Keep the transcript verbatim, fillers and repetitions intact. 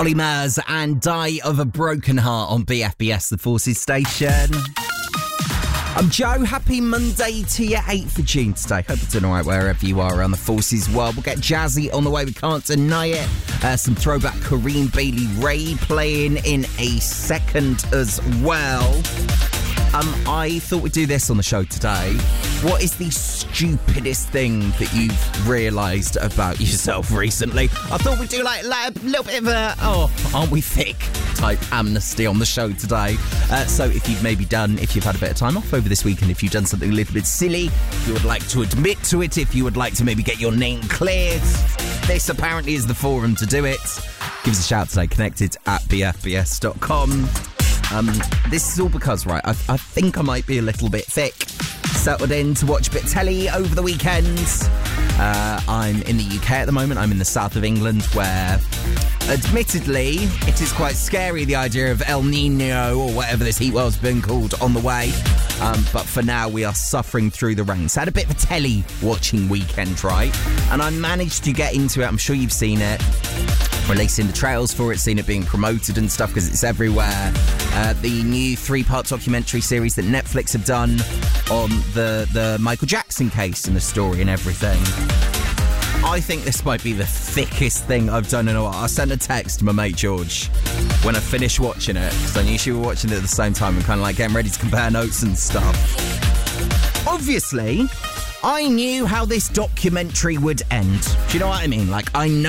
Ollie Murs and Die of a Broken Heart on B F B S, the Forces station. I'm Joe. Happy Monday to you, eighth of June today. Hope it's doing all right wherever you are around the Forces world. We'll get jazzy on the way, we can't deny it. Uh, some throwback Kareem Bailey Ray playing in a second as well. Um, I thought we'd do this on the show today. What is the stupidest thing that you've realised about yourself recently? I thought we'd do like, like a little bit of a, oh, aren't we thick type amnesty on the show today. Uh, so if you've maybe done, if you've had a bit of time off over this weekend, if you've done something a little bit silly, if you would like to admit to it, if you would like to maybe get your name cleared, this apparently is the forum to do it. Give us a shout today, connected at b f b s dot com. Um, this is all because, right, I, I think I might be a little bit thick. Settled in to watch a bit of telly over the weekend. Uh, I'm in the U K at the moment. I'm in the south of England where, admittedly, it is quite scary, the idea of El Nino or whatever this heat well's been called on the way. Um, but for now, we are suffering through the rain. So I had a bit of a telly watching weekend, right? And I managed to get into it. I'm sure you've seen it. Releasing the trails for it, seen it being promoted and stuff because it's everywhere. Uh, the new three-part documentary series that Netflix have done on the, the Michael Jackson case and the story and everything. I think this might be the thickest thing I've done in a while. I sent a text to my mate George when I finished watching it because I knew she was watching it at the same time and kind of like getting ready to compare notes and stuff. Obviously, I knew how this documentary would end. Do you know what I mean? Like, I know